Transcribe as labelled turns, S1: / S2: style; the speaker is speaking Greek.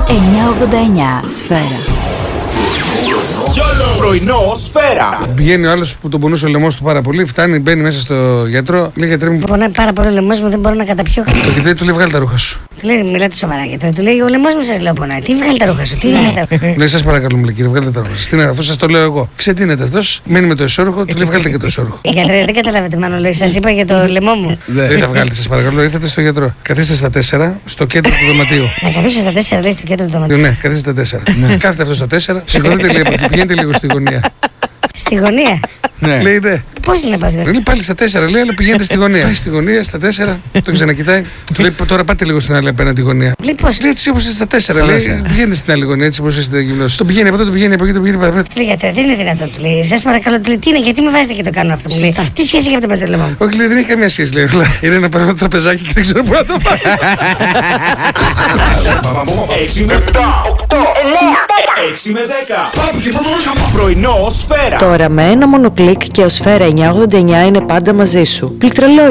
S1: 989 Σφαίρα.
S2: Πρωινό Σφαίρα.
S3: Βγαίνει ο άλλος που τον πονούσε ο λαιμός του πάρα πολύ, φτάνει, μπαίνει μέσα στο γιατρό, λέει γιατρέ μου.
S4: Πονάει πάρα πολύ ο λαιμός μου, δεν μπορώ να καταπιώ.
S3: Το γιατρέ του λέει βγάλει τα ρούχα σου.
S4: Του λέει μιλάτε σοβαρά γιατρέ. Του λέει ο λαιμός μου σας λέω πονάει. Τι βγάλει τα ρούχα σου, τι βγάλει τα ρούχα.
S3: Λέει σας παρακαλώ μου λέει κύριε, βγάλετε τα ρούχα σας. Τι είναι, αφού σας το λέω εγώ. Ξετίνεται αυτός, μένει με το εσώρουχο, του λέει βγάλετε και το εσώρουχο.
S4: Γιατρέ, δεν καταλάβετε μάλλον, λέει, σας είπα για το λαιμό μου.
S3: Δεν θα βγάλετε σας παρακαλώ, ήρθατε στο γιατρό. Καθίστε στα 4 στο κέντρο του δωματίου.
S4: Να καθίσω στα 4 λέει στο κέντρο του δωματίου.
S3: Ναι, καθίστε στα 4. Κάθετε αυτό στα 4, σηκωθείτε λίγο και πηγαίνετε λίγο στη γωνία.
S4: Στη γωνία.
S3: Ναι. Λέει ναι.
S4: Πώς είναι πας γωνία.
S3: Λέει πάλι στα 4, λέει, αλλά πηγαίνετε στη γωνία. Πάει στη γωνία στα 4, τον ξανακοιτάει. Του λέει τώρα πάτε λίγο στην άλλη απέναντι γωνία.
S4: Λέει πώς.
S3: Λέει έτσι όπως είστε στα 4, λέει πηγαίνετε στην άλλη γωνία έτσι όπως είστε γυμνός. Τον πηγαίνει από εδώ, τον πηγαίνει από εκεί, τον πηγαίνει παραπέρα.
S4: Του λέει γιατρέ, δεν είναι δυνατόν. Του λέει σας παρακαλώ, του λέει τι είναι, γιατί με βάζετε και το κάνω αυτό. Μου λέει τι σχέση έχει αυτό με το λαιμό μου.
S3: Όχι, λέει δεν έχει καμία σχέση, λέει. Είναι ένα πράγμα το τραπεζάκι και δεν ξέρω πού να το πάει.
S2: 6 με 7, 8, 9, 6 με 10. Πάμε και πρωινό Σφαίρα.
S1: Τώρα με ένα μόνο κλικ και ο Σφαίρα 989 είναι πάντα μαζί σου. Πληκτρολόγια.